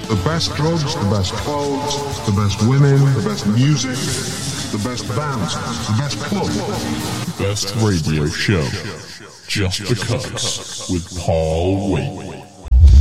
The best drugs, the best clothes, the best women, the best music, the best bands, the best club. Best radio show. Just Because with Paul Waite.